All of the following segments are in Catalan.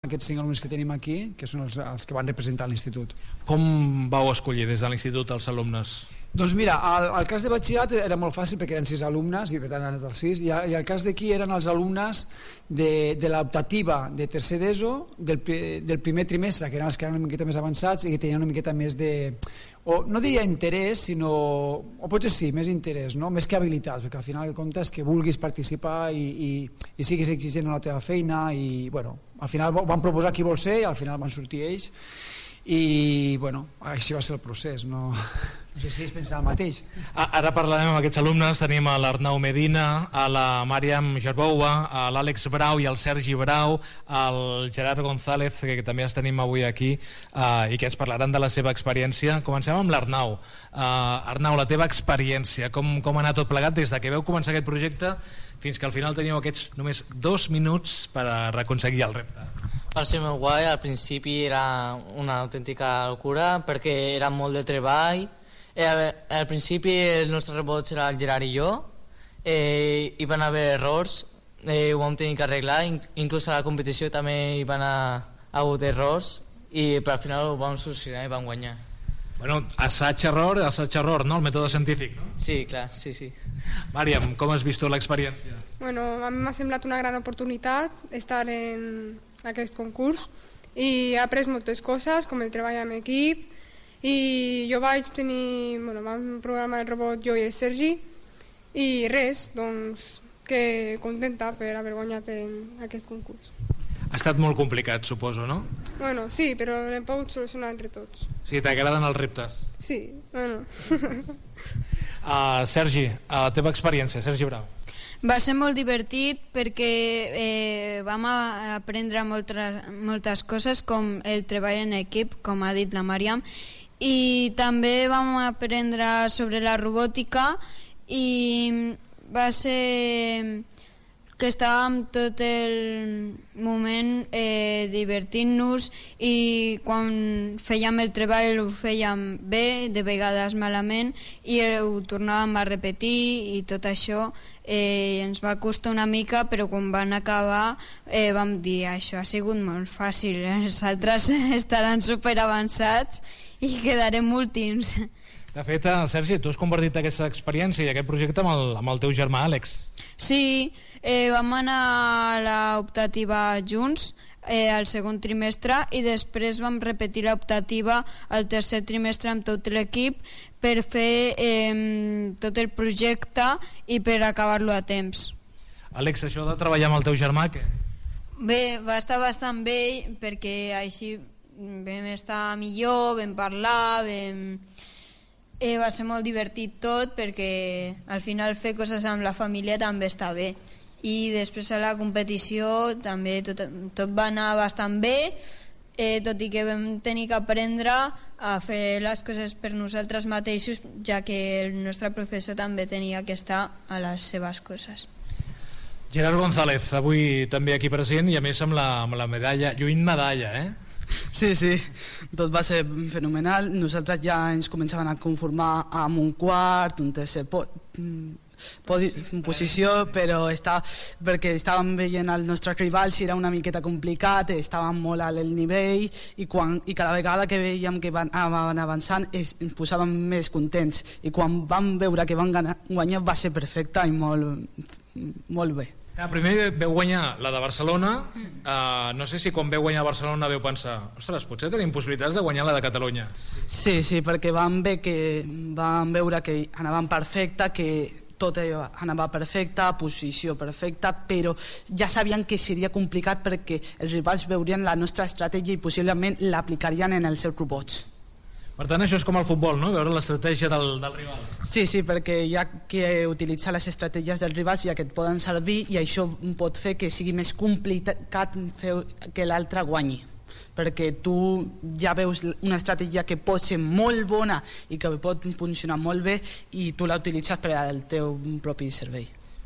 aquests 5 alumnes que tenim aquí, que són els que van representar l'institut. Com vau escollir des de l'institut els alumnes? Doncs mira, el cas de batxillerat era molt fàcil perquè eren 6 alumnes i per tant han anat els 6, i el cas d'aquí eren els alumnes de l'optativa de tercer d'ESO del primer trimestre, que eren els que eren una miqueta més avançats i que tenien una miqueta més de, o no diria interès, sinó, o potser sí, més interès, no? Més que habilitat, perquè al final el que compta és que vulguis participar i siguis exigent en la teva feina, i bueno, al final van proposar qui vol ser i al final van sortir ells, i bueno, així va ser el procés, no sé si ells pensaven el mateix. Ara parlarem amb aquests alumnes. Tenim a l'Arnau Medina, a la Màriam Jarboua, a l'Àlex Brau i al Sergi Brau, al Gerard González, que també els tenim avui aquí i que ens parlaran de la seva experiència. Comencem amb l'Arnau. Arnau, la teva experiència, com ha anat tot plegat des de que veu començar aquest projecte fins que al final teníeu aquests només 2 minuts per aconseguir el repte? Va ser molt guai. Al principi era una autèntica locura perquè era molt de treball. Al principi els nostres rebots era el Gerard i jo, hi van haver errors, ho vam tenir que arreglar, inclús a la competició també hi van haver errors, però al final ho vam solucionar i vam guanyar. Bueno, assaig-error, no? El mètode científic, no? Sí, clar, sí. Màriam, com has vist l'experiència? Bueno, a mi m'ha semblat una gran oportunitat estar en aquest concurs i he après moltes coses, com el treball en equip, i jo vaig tenir, vam programar el robot jo i el Sergi, i res, doncs que contenta per haver guanyat en aquest concurs. Ha estat molt complicat, suposo, no? Bueno, sí, però l'hem pogut solucionar entre tots. Sí, t'agraden els reptes? Sí, bueno. Sergi, la teva experiència, Sergi Brau. Va ser molt divertit perquè vam aprendre moltes coses, com el treball en equip, com ha dit la Màriam, i també vam aprendre sobre la robòtica, i va ser que estàvem tot el moment divertint-nos, i quan fèiem el treball ho fèiem bé, de vegades malament, i ho tornàvem a repetir, i tot això ens va costar una mica, però quan van acabar vam dir això ha sigut molt fàcil, els altres estaran super avançats i quedarem últims. De fet, Sergi, tu has convertit aquesta experiència i aquest projecte amb el teu germà Àlex. Sí, vam anar a l'optativa junts al segon trimestre, i després vam repetir l'optativa al tercer trimestre amb tot l'equip per fer tot el projecte i per acabar-lo a temps. Àlex, això de treballar amb el teu germà, què? Bé, va estar bastant bé perquè així vam estar millor, vam parlar, va ser molt divertit tot, perquè al final fer coses amb la família també està bé, i després a la competició també tot va anar bastant bé, tot i que vam tenir que aprendre a fer les coses per nosaltres mateixos, ja que el nostre professor també tenia que estar a les seves coses. Gerard González, avui també aquí present, i a més amb la medalla, lluint medalla, Sí, tot va ser fenomenal. Nosaltres ja ens començàvem a conformar amb un quart, un tercer posició, però perquè estàvem veient els nostres rivals i era una miqueta complicat, estàvem molt alt el nivell, i cada vegada que veiem que van avançant ens posàvem més contents, i quan vam veure que van guanyar va ser perfecte i molt bé. Primer veu guanyar la de Barcelona, no sé si quan veu guanyar Barcelona veu pensar, ostres, potser tenim possibilitats de guanyar la de Catalunya. Sí, perquè vam veure que anàvem perfecte, que tot anava perfecte, posició perfecta, però ja sabien que seria complicat perquè els rivals veurien la nostra estratègia i possiblement l'aplicarien en els seus robots. Per tant, això és com el futbol, no? Veure l'estratègia del rival. Sí, perquè hi ha que utilitzar les estratègies dels rivals, ja que et poden servir, i això pot fer que sigui més complicat que l'altre guanyi, perquè tu ja veus una estratègia que pot ser molt bona i que pot funcionar molt bé, i tu la utilitzes per al teu propi servei.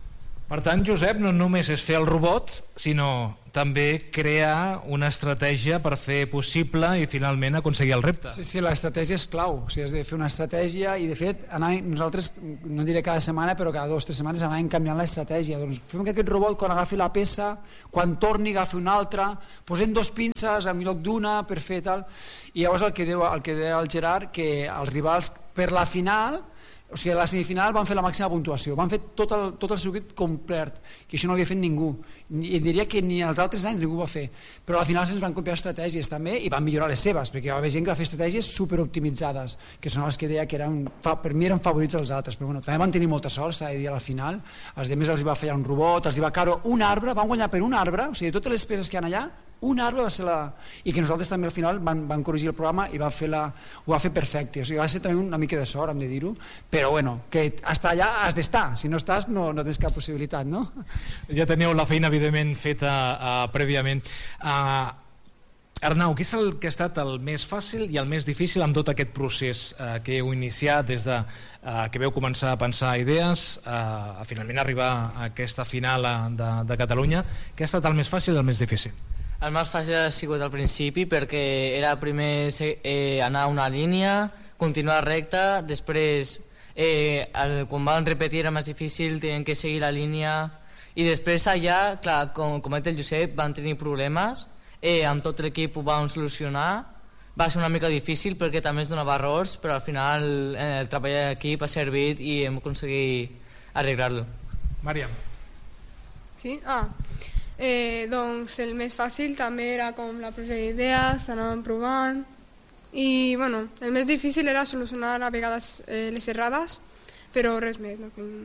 Per tant, Josep, no només és fer el robot, sinó també crear una estratègia per fer possible i finalment aconseguir el repte. Sí, l'estratègia és clau. O sigui, has de fer una estratègia i, de fet, nosaltres, no diré cada setmana, però cada 2 o 3 setmanes anàvem canviant l'estratègia. Doncs fem que aquest robot, quan agafi la peça, quan torni, agafi una altra, posem 2 pinces en lloc d'una per fer tal. I llavors el que deia el Gerard, que els rivals, per la final, o sigui, a la semifinal van fer la màxima puntuació, van fer tot el circuit complet, que això no havia fet ningú, i diria que ni els altres anys ningú va fer, però a la final se'ns van copiar estratègies també i van millorar les seves, perquè hi va haver gent que va fer estratègies superoptimitzades, que són les que deia que per mi eren favorits els altres, però bueno, també van tenir molta sort, s'ha de dir, a la final, als demés els va fallar un robot, els va caure un arbre, van guanyar per un arbre, o sigui, totes les peces que hi ha allà, un arbre va ser i que nosaltres també al final vam corregir el programa i ho va fer perfecte, o sigui, va ser també una mica de sort, hem de dir-ho, però bueno, que hasta allà has d'estar, si no estàs no tens cap possibilitat, no? Ja teniu la feina evidentment feta prèviament. Arnau, què és el que ha estat el més fàcil i el més difícil amb tot aquest procés que heu iniciat des de que veu començar a pensar idees a finalment arribar a aquesta final de Catalunya? Què ha estat el més fàcil i el més difícil? El més fàcil ha sigut al principi perquè era primer anar a una línia, continuar recta, després quan van repetir era més difícil, tenien que seguir la línia i després allà, clar, com ha dit el Josep, van tenir problemes, amb tot l'equip ho vam solucionar, va ser una mica difícil perquè també es donava errors, però al final el treball d'equip ha servit i hem aconseguit arreglar-lo. Màriam. Sí? Doncs el més fàcil també era com la presa d'idees, anàvem provant i bueno, el més difícil era solucionar a vegades les errades, però res més.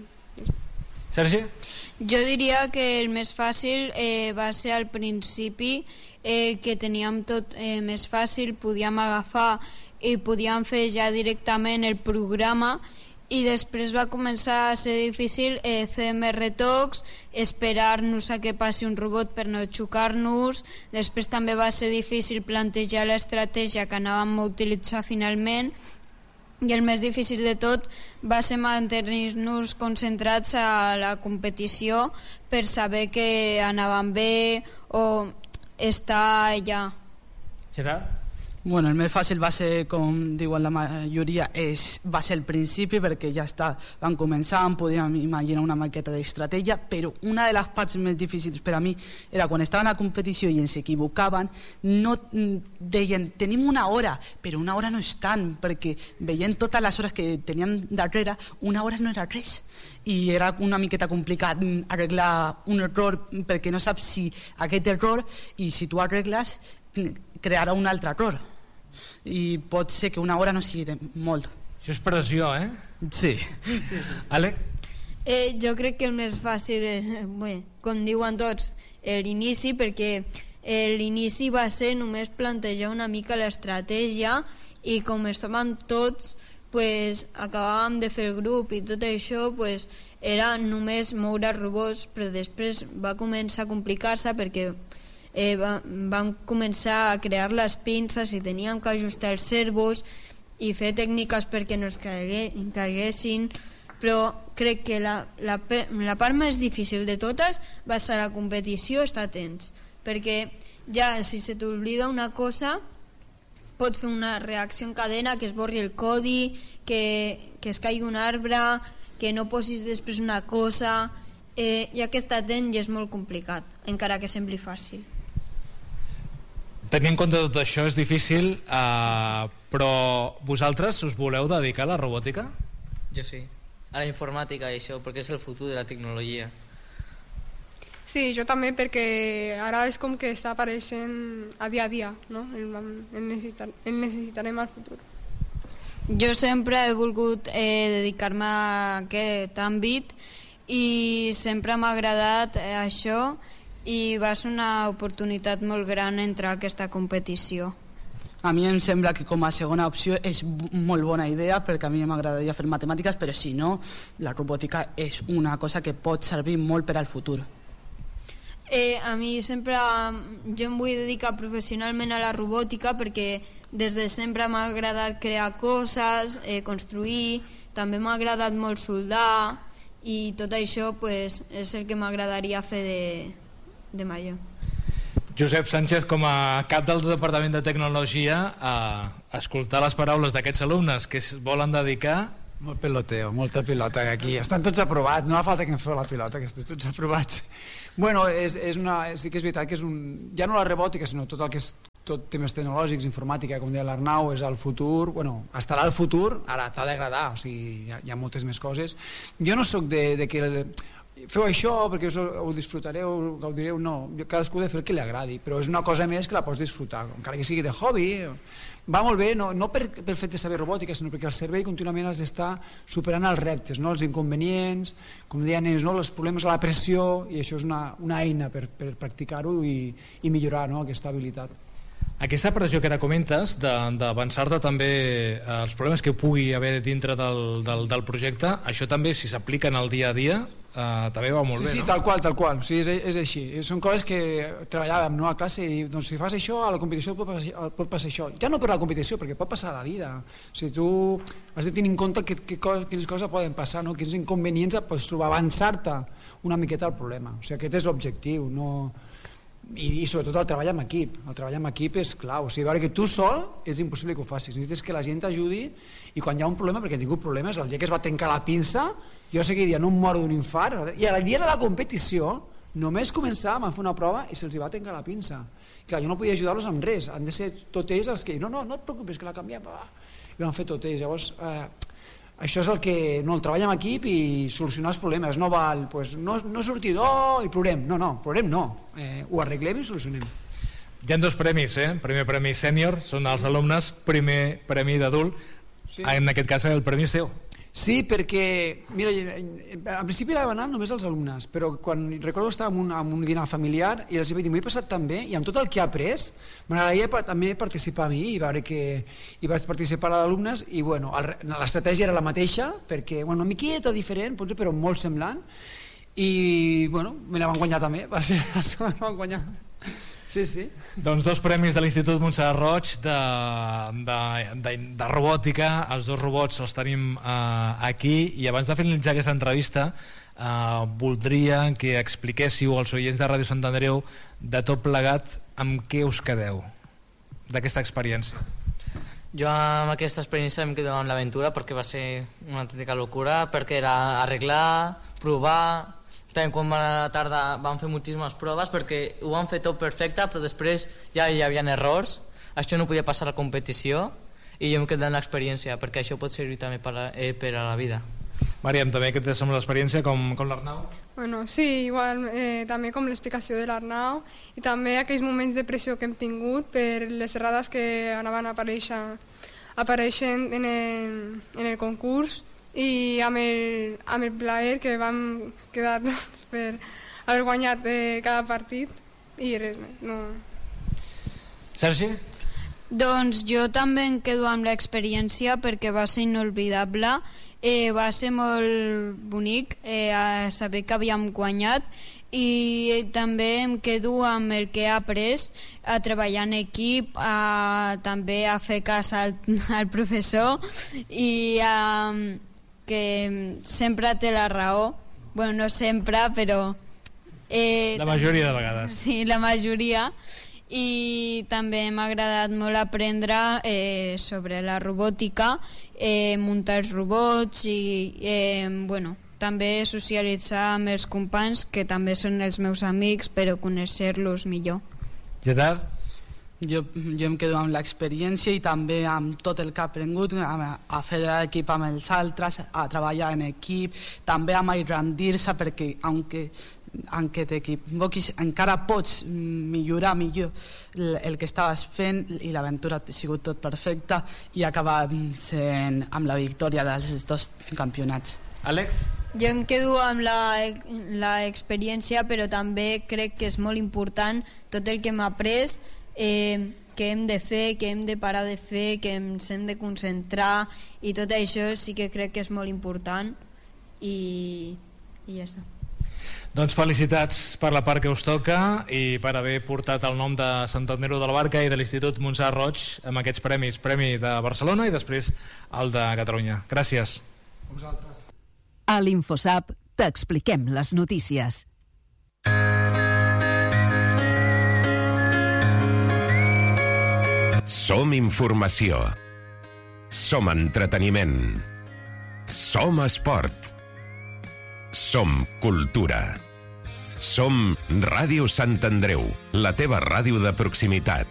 Sergi? Jo diria que el més fàcil va ser al principi, que teníem tot més fàcil, podíem agafar i podíem fer ja directament el programa i després va començar a ser difícil fer més retocs, esperar-nos a que passi un robot per no xocar-nos. Després també va ser difícil plantejar l'estratègia que anàvem a utilitzar finalment i el més difícil de tot va ser mantenir-nos concentrats a la competició per saber que anàvem bé o estar allà. Gerard? Bueno, el més fàcil va ser, com diuen la majoria, va ser el principi perquè ja està, van començar, podíem imaginar una maqueta d'estratègia, però una de les parts més difícils per a mi era quan estaven a competició i ens equivocaven, no deien, tenim una hora, però una hora no és tant, perquè veient totes les hores que teníem darrere, una hora no era res. I era una miqueta complicat arreglar un error perquè no saps si aquest error, i si tu arregles, crearà un altre error i pot ser que una hora no sigui molt. Això és pressió, Sí. Àlex? Jo crec que el més fàcil és, com diuen tots, l'inici, perquè l'inici va ser només plantejar una mica l'estratègia i com estàvem tots acabàvem de fer el grup i tot això era només moure robots, però després va començar a complicar-se perquè vam començar a crear les pinces i teníem que ajustar els servos i fer tècniques perquè no es caiguessin, però crec que la part més difícil de totes va ser la competició, estar atents, perquè ja si se t'oblida una cosa pot fer una reacció en cadena, que es borri el codi, que es caigui un arbre, que no posis després una cosa, ja que està atent i és molt complicat, encara que sembli fàcil. Tenint en compte tot això és difícil, però vosaltres us voleu dedicar a la robòtica? Jo sí, a la informàtica i això, perquè és el futur de la tecnologia. Sí, jo també, perquè ara és com que està apareixent a dia, no? El necessitarem al futur. Jo sempre he volgut dedicar-me a aquest àmbit i sempre m'ha agradat això i va ser una oportunitat molt gran entrar a aquesta competició. A mi em sembla que com a segona opció és molt bona idea perquè a mi m'agradaria fer matemàtiques, però si no, la robòtica és una cosa que pot servir molt per al futur. A mi sempre jo em vull dedicar professionalment a la robòtica perquè des de sempre m'ha agradat crear coses, construir, també m'ha agradat molt soldar i tot això pues, és el que m'agradaria fer de major. Josep Sánchez, com a cap del Departament de Tecnologia, escoltar les paraules d'aquests alumnes que es volen dedicar... Molt peloteo, molta pilota aquí. Estan tots aprovats, no fa falta que em feu la pilota, que estan tots aprovats. Bueno, sí que és veritat que és ja no la robòtica, sinó tot el que és tot temes tecnològics, informàtica, com deia l'Arnau, és el futur, bueno, estarà el futur, ara t'ha d'agradar, o sigui, hi ha moltes més coses. Jo no sóc de que feu això perquè ho disfrutareu, ho gaudireu, no, cadascú ha de fer el que li agradi, però és una cosa més que la pots disfrutar, encara que sigui de hobby, va molt bé, no per fet de saber robòtica, sinó perquè al servei contínuament has d'estar superant els reptes, no? Els inconvenients, com deien ells, no? Els problemes a la pressió, i això és una eina per practicar-ho i millorar, no? Aquesta habilitat. Aquesta pressió que ara comentes d'avançar-te també els problemes que pugui haver dintre del projecte, això també, si s'aplica en el dia a dia, també va molt bé, no? Sí, tal qual, o sigui, és així. Són coses que treballàvem, no, a classe, i doncs, si fas això, a la competició pot passar això. Ja no per la competició, perquè pot passar a la vida. O sigui, tu has de tenir en compte quines coses poden passar, no? Quins inconvenients pots trobar, avançar-te una miqueta al problema. O sigui, aquest és l'objectiu, no... I sobretot el treball amb equip. El treball amb equip és clau, o sigui, veure que tu sol és impossible que ho facis, necessites que la gent t'ajudi, i quan hi ha un problema, perquè he tingut problemes, el dia que es va trencar la pinça, jo aquell dia no em moro d'un infart, i el dia de la competició només començar, van fer una prova i se'ls va trencar la pinça. Clar, jo no podia ajudar-los amb res, han de ser tot ells els que no et preocupis, que la canviem, i ho han fet tot ells. Llavors això és el que, no, el treball amb equip i solucionar els problemes, no val, pues, no he sortit, i plorem, plorem no, ho arreglem i solucionem. Hi ha dos premis, primer premi sènior, són els alumnes, primer premi d'adult, en aquest cas el premi és teu. Sí, perquè, mira, en principi era demanat només als alumnes, però quan recordo estar en un dinar familiar i els vaig dir, m'ho he passat tan bé, i amb tot el que he après, m'agradaria també participar a mi i veure que hi vaig participar a alumnes, i bueno, l'estratègia era la mateixa, perquè, bueno, una miqueta diferent, potser, però molt semblant, i bueno, me la van guanyar també, va ser això, me la van guanyar. Sí, sí. Doncs dos premis de l'Institut Montserrat Roig de robòtica, els dos robots els tenim aquí, i abans de finalitzar aquesta entrevista voldria que expliquéssiu als oients de Ràdio Sant Andreu de tot plegat amb què us quedeu d'aquesta experiència. Jo amb aquesta experiència em quedo amb l'aventura perquè va ser una autèntica locura, perquè era arreglar, provar. També quan a la tarda vam fer moltíssimes proves perquè ho vam fer tot perfecte, però després ja hi havia errors, això no podia passar a la competició, i jo em quedo en l'experiència perquè això pot servir també per a la vida. Màriam, també què et sembla l'experiència com l'Arnau? Bueno, sí, igual, també com l'explicació de l'Arnau, i també aquells moments de pressió que hem tingut per les errades que anaven apareixent en el concurs, i amb el plaer que vam quedar per haver guanyat cada partit, i res més. No. Sergi? Doncs jo també em quedo amb l'experiència perquè va ser inolvidable, va ser molt bonic saber que havíem guanyat, i també em quedo amb el que he après a treballar en equip, també a fer cas al professor, i que sempre té la raó, bueno, no sempre, però la majoria de vegades. Sí, la majoria, i també m'ha agradat molt aprendre sobre la robòtica, muntar els robots, i bueno, també socialitzar amb els companys, que també són els meus amics, però conèixer-los millor. Gerard? Jo em quedo amb l'experiència i també amb tot el que he aprengut, a fer l'equip amb els altres, a treballar en equip, també a mai rendir-se, perquè aunque t'equivoquis encara pots millorar millor el que estaves fent, i l'aventura ha sigut tot perfecta i ha acabat sent amb la victòria dels dos campionats. Àlex? Jo em quedo amb l'experiència, però també crec que és molt important tot el que m'ha après, què hem de fer, què hem de parar de fer, que ens hem de concentrar, i tot això sí que crec que és molt important, i ja està. Doncs felicitats per la part que us toca i per haver portat el nom de Sant Andreu de la Barca i de l'Institut Montserrat Roig amb aquests premis, premi de Barcelona i després el de Catalunya. Gràcies. A vosaltres. A l'Infosap T'expliquem les notícies. Som informació. Som entreteniment. Som esport. Som cultura. Som Ràdio Sant Andreu, la teva ràdio de proximitat.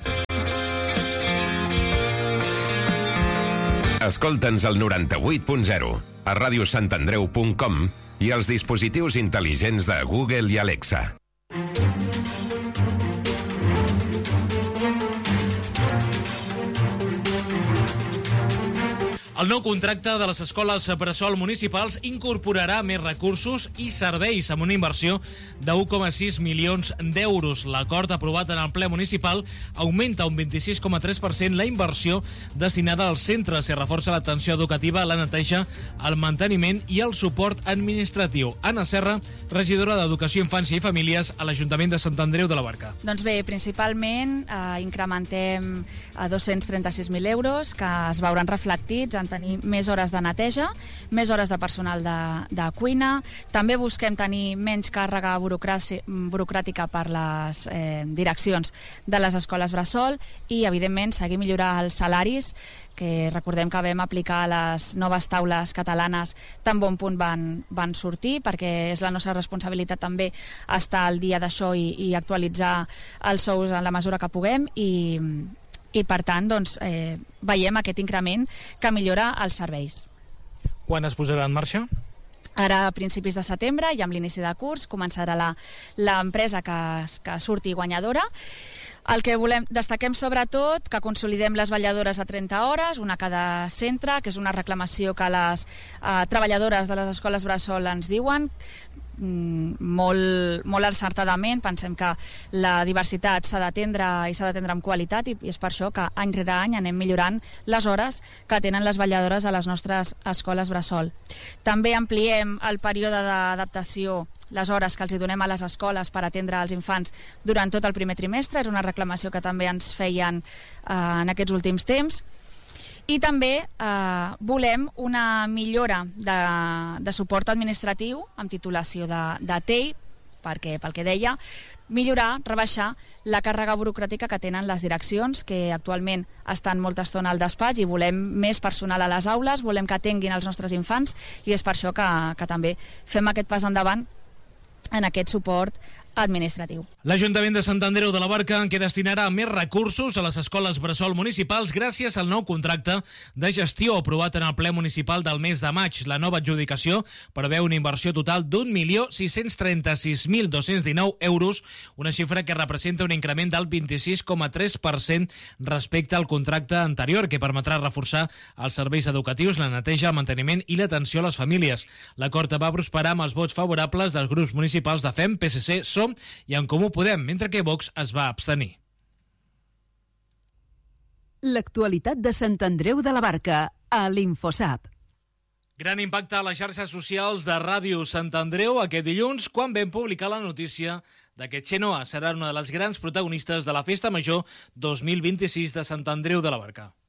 Escolta'ns al 98.0, a radiosantandreu.com i als dispositius intel·ligents de Google i Alexa. El nou contracte de les escoles bressol municipals incorporarà més recursos i serveis amb una inversió de 1,6 milions d'euros. L'acord aprovat en el ple municipal augmenta un 26,3% la inversió destinada als centres i reforça l'atenció educativa, la neteja, el manteniment i el suport administratiu. Anna Serra, regidora d'Educació, Infància i Famílies a l'Ajuntament de Sant Andreu de la Barca. Doncs bé, principalment incrementem a 236.000 euros que es veuran reflectits en tenir més hores de neteja, més hores de personal de cuina. També busquem tenir menys càrrega burocràtica per les direccions de les escoles bressol i, evidentment, seguir millorar els salaris, que recordem que vam aplicar les noves taules catalanes tan bon punt van sortir, perquè és la nostra responsabilitat també estar al dia d'això i actualitzar els sous en la mesura que puguem i per tant, doncs, veiem aquest increment que millora els serveis. Quan es posarà en marxa? Ara, a principis de setembre, i amb l'inici de curs, començarà l'empresa que surti guanyadora. El que destaquem sobretot que consolidem les vetlladores a 30 hores, una a cada centre, que és una reclamació que les treballadores de les escoles bressol ens diuen, molt encertadament. Pensem que la diversitat s'ha d'atendre i s'ha d'atendre amb qualitat i és per això que any rere any anem millorant les hores que tenen les vetlladores a les nostres escoles bressol. També ampliem el període d'adaptació, les hores que els donem a les escoles per atendre els infants durant tot el primer trimestre. Era una reclamació que també ens feien en aquests últims temps. I també volem una millora de suport administratiu amb titulació de TEI, perquè, pel que deia, millorar, rebaixar la càrrega burocràtica que tenen les direccions, que actualment estan molta estona al despatx, i volem més personal a les aules, volem que atenguin els nostres infants, i és per això que també fem aquest pas endavant en aquest suport administratiu. L'Ajuntament de Sant Andreu de la Barca que destinarà més recursos a les escoles bressol municipals gràcies al nou contracte de gestió aprovat en el ple municipal del mes de maig. La nova adjudicació preveu una inversió total d'1.636.219 euros, una xifra que representa un increment del 26,3% respecte al contracte anterior, que permetrà reforçar els serveis educatius, la neteja, el manteniment i l'atenció a les famílies. L'acord va prosperar amb els vots favorables dels grups municipals de FEM, PSC, SOM i En Comú Podem, mentre que Vox es va abstenir. L'actualitat de Sant Andreu de la Barca, a l'Infosap. Gran impacte a les xarxes socials de Ràdio Sant Andreu aquest dilluns, quan vam publicar la notícia de que Xenoa serà una de les grans protagonistes de la Festa Major 2026 de Sant Andreu de la Barca.